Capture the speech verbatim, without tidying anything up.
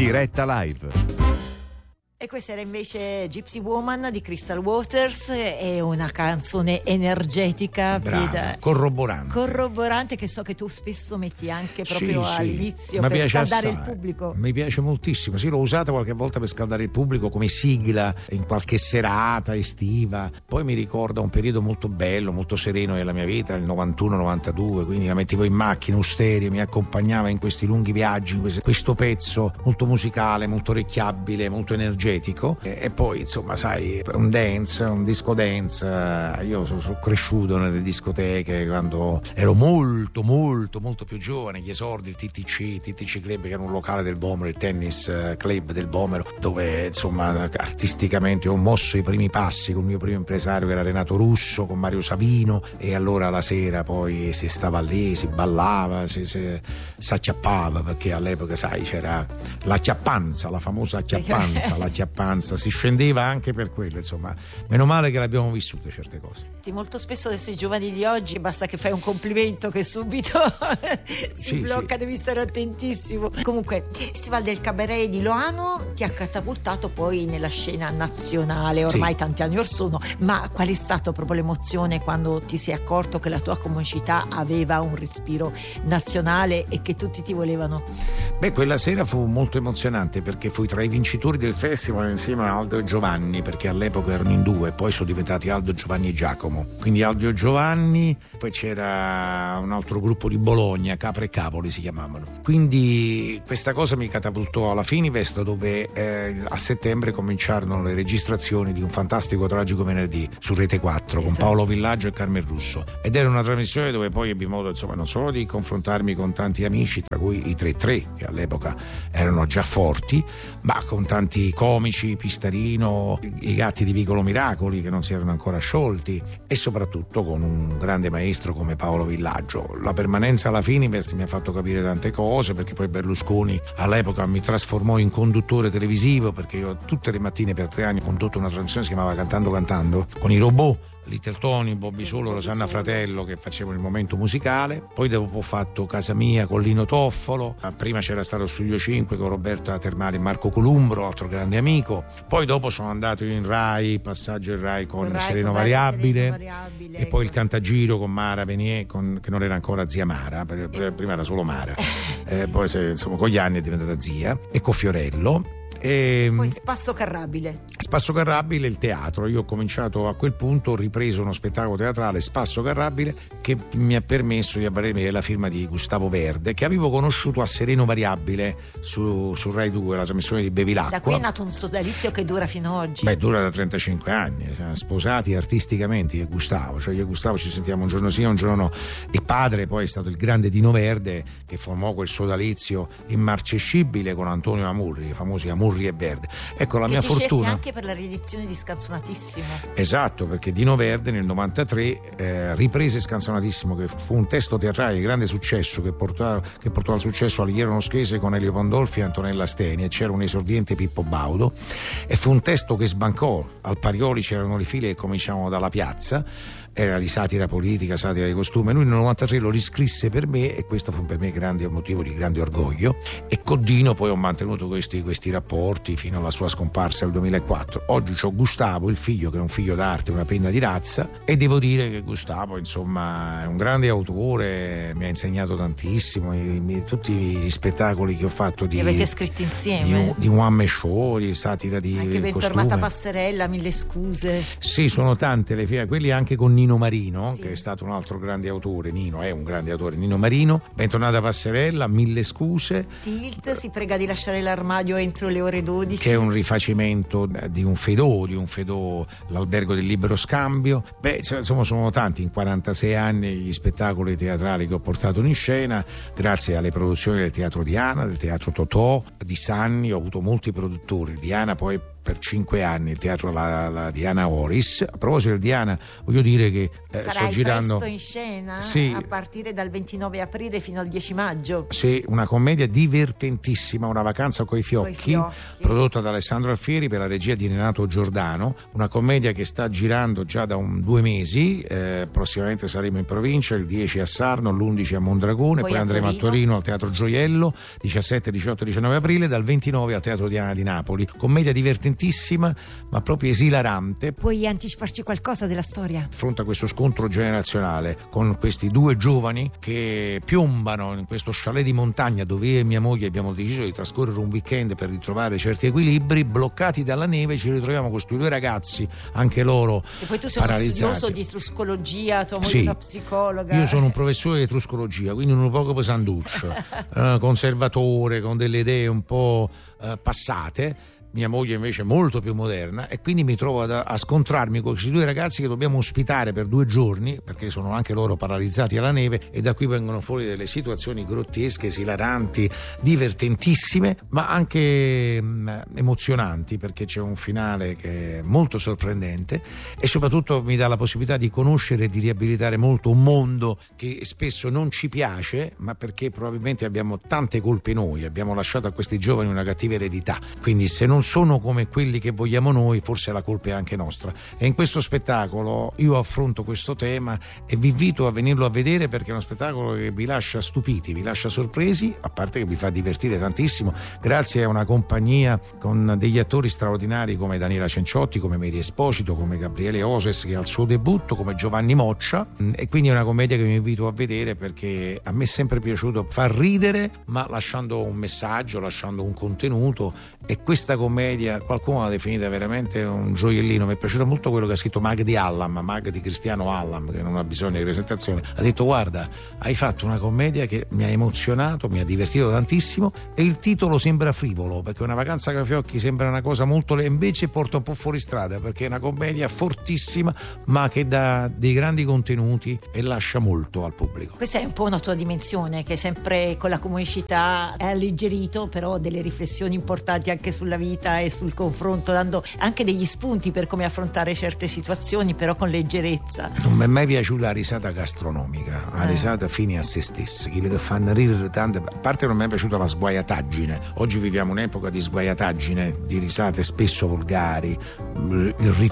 Diretta live. E questa era invece Gypsy Woman di Crystal Waters, è una canzone energetica, Brava, pieda, corroborante. corroborante, che so che tu spesso metti anche proprio sì, all'inizio sì. per scaldare assai. il pubblico. Mi piace moltissimo, sì, l'ho usata qualche volta per scaldare il pubblico come sigla in qualche serata estiva. Poi mi ricorda un periodo molto bello, molto sereno della mia vita, il novantuno novantadue, quindi la mettevo in macchina, un stereo, mi accompagnava in questi lunghi viaggi, in questo, questo pezzo molto musicale, molto orecchiabile, molto energetico. E, e poi insomma sai, un dance, un disco dance, io sono, sono cresciuto nelle discoteche quando ero molto molto molto più giovane, gli esordi, il T T C, T T C Club, che era un locale del Vomero, il tennis club del Vomero, dove insomma artisticamente ho mosso i primi passi con il mio primo impresario che era Renato Russo, con Mario Savino, e allora la sera poi si stava lì, si ballava, si, si, si acchiappava, perché all'epoca sai c'era la chiappanza, la famosa chiappanza, la chiappanza, si scendeva anche per quello, insomma, meno male che l'abbiamo vissute certe cose. Molto spesso adesso i giovani di oggi basta che fai un complimento che subito si sì, blocca, sì. Devi stare attentissimo. Comunque Festival del Cabaret di Loano ti ha catapultato poi nella scena nazionale ormai sì. tanti anni or sono, ma qual è stata proprio l'emozione quando ti sei accorto che la tua comicità aveva un respiro nazionale e che tutti ti volevano? Beh, quella sera fu molto emozionante perché fui tra i vincitori del festival insieme a Aldo e Giovanni, perché all'epoca erano in due, poi sono diventati Aldo, Giovanni e Giacomo. Quindi Aldo e Giovanni, poi c'era un altro gruppo di Bologna, Capra e Cavoli si chiamavano. Quindi questa cosa mi catapultò alla Fininvest, dove eh, a settembre cominciarono le registrazioni di Un fantastico tragico venerdì su Rete quattro, esatto, con Paolo Villaggio e Carmen Russo, ed era una trasmissione dove poi ebbi modo insomma non solo di confrontarmi con tanti amici, tra cui i tre tre che all'epoca erano già forti, ma con tanti comici, Pistarino, i gatti di Vicolo Miracoli che non si erano ancora sciolti, e soprattutto con un grande maestro come Paolo Villaggio. La permanenza alla Fininvest mi ha fatto capire tante cose, perché poi Berlusconi all'epoca mi trasformò in conduttore televisivo, perché io tutte le mattine per tre anni ho condotto una trasmissione che si chiamava Cantando Cantando con i robot, Little Tony, Bobby Solo, Rosanna Fratello, che facevano il momento musicale. Poi dopo ho fatto Casa Mia con Lino Toffolo, prima c'era stato Studio cinque con Roberta Termali e Marco Columbro, altro grande amico. Poi dopo sono andato in Rai, passaggio in Rai con Rai, Sereno, con Variabile, Sereno Variabile, e poi il Cantagiro con Mara Venier, con, che non era ancora zia Mara, prima era solo Mara, eh, poi se, insomma con gli anni è diventata zia, e con Fiorello. E poi Spasso Carrabile. Spasso Carrabile, il teatro. Io ho cominciato a quel punto, ho ripreso uno spettacolo teatrale, Spasso Carrabile, che mi ha permesso di avere la firma di Gustavo Verde, che avevo conosciuto a Sereno Variabile su, su Rai due, la trasmissione di Bevilacqua. Da qui è nato un sodalizio che dura fino ad oggi. Beh, dura da trentacinque anni, siamo sposati artisticamente io e Gustavo, cioè io e Gustavo ci sentiamo un giorno sì, un giorno no. Il padre poi è stato il grande Dino Verde, che formò quel sodalizio immarcescibile con Antonio Amurri, i famosi Amurri e Verde. Ecco la che mia ti fortuna anche per la riedizione di Scanzonatissimo. Esatto, perché Dino Verde nel novantatré eh, riprese Scanzonatissimo, che fu un testo teatrale di grande successo che portò, che portò al successo Alighiero Noschese con Elio Pandolfi e Antonella Steni, e c'era un esordiente Pippo Baudo, e fu un testo che sbancò. Al Parioli c'erano le file che cominciavano dalla piazza, era di satira politica, satira di costume. Lui nel novantatré lo riscrisse per me, e questo fu per me grande motivo di grande orgoglio, e con Dino poi ho mantenuto questi, questi rapporti fino alla sua scomparsa nel duemilaquattro. Oggi c'ho Gustavo, il figlio, che è un figlio d'arte, una penna di razza, e devo dire che Gustavo insomma è un grande autore, mi ha insegnato tantissimo. I, i, tutti gli spettacoli che ho fatto di, li avete scritti insieme? Di, un, di One Man Show, di satira di anche Bentornata Passerella, Mille scuse. Sì, sono tante le figure, quelli anche con Nino Marino, sì, che è stato un altro grande autore. Nino è un grande autore, Nino Marino. Bentornata Passerella, Mille scuse. Tilt, si prega di lasciare l'armadio entro le ore dodici, che è un rifacimento di un Fedò, di un Fedò, l'Albergo del Libero Scambio. Beh, insomma, sono tanti in quarantasei anni gli spettacoli teatrali che ho portato in scena, grazie alle produzioni del Teatro Diana, del Teatro Totò, di Sanni. Ho avuto molti produttori. Diana poi per cinque anni il teatro la, la Diana Oris. A proposito di Diana, voglio dire che eh, sto girando presto in scena, sì, a partire dal ventinove aprile fino al dieci maggio. Sì, una commedia divertentissima, Una vacanza coi fiocchi, Coi fiocchi, prodotta da Alessandro Alfieri per la regia di Renato Giordano, una commedia che sta girando già da un, due mesi, eh, prossimamente saremo in provincia, il dieci a Sarno, l'undici a Mondragone, poi, poi a andremo Torino. a Torino al Teatro Gioiello, diciassette, diciotto, diciannove aprile, dal ventinove al Teatro Diana di Napoli. Commedia divertentissima, ma proprio esilarante. Puoi anticiparci qualcosa della storia? Affronta questo scontro generazionale con questi due giovani che piombano in questo chalet di montagna dove io e mia moglie abbiamo deciso di trascorrere un weekend per ritrovare certi equilibri. Bloccati dalla neve ci ritroviamo con questi due ragazzi, anche loro e poi tu sei uno studioso di etruscologia, tua moglie sì, una psicologa. Io sono un professore di etruscologia, quindi uno poco pesantuccio, eh, conservatore, con delle idee un po' eh, passate. Mia moglie invece è molto più moderna, e quindi mi trovo a, a scontrarmi con questi due ragazzi che dobbiamo ospitare per due giorni, perché sono anche loro paralizzati alla neve, e da qui vengono fuori delle situazioni grottesche, esilaranti, divertentissime, ma anche mh, emozionanti, perché c'è un finale che è molto sorprendente e soprattutto mi dà la possibilità di conoscere e di riabilitare molto un mondo che spesso non ci piace, ma perché probabilmente abbiamo tante colpe noi, abbiamo lasciato a questi giovani una cattiva eredità, quindi se non sono come quelli che vogliamo noi, forse la colpa è anche nostra. E in questo spettacolo io affronto questo tema e vi invito a venirlo a vedere, perché è uno spettacolo che vi lascia stupiti, vi lascia sorpresi, a parte che vi fa divertire tantissimo, grazie a una compagnia con degli attori straordinari come Daniela Cenciotti, come Mary Esposito, come Gabriele Oses che ha il suo debutto, come Giovanni Moccia, e quindi è una commedia che vi invito a vedere, perché a me è sempre piaciuto far ridere ma lasciando un messaggio, lasciando un contenuto, e questa commedia qualcuno l'ha definita veramente un gioiellino. Mi è piaciuto molto quello che ha scritto Mag di Allam, Mag di Cristiano Allam, che non ha bisogno di presentazione. Ha detto: guarda, hai fatto una commedia che mi ha emozionato, mi ha divertito tantissimo, e il titolo sembra frivolo, perché Una vacanza coi fiocchi sembra una cosa molto, e invece porta un po' fuori strada, perché è una commedia fortissima ma che dà dei grandi contenuti e lascia molto al pubblico. Questa è un po' una tua dimensione, che sempre con la comicità è alleggerito, però delle riflessioni importanti anche sulla vita e sul confronto, dando anche degli spunti per come affrontare certe situazioni, però con leggerezza. Non mi è mai piaciuta la risata gastronomica, la eh. risata fine a se stessa, quelli che fanno ridere tante. A parte non mi è piaciuta la sguaiataggine. Oggi viviamo un'epoca di sguaiataggine, di risate spesso volgari, il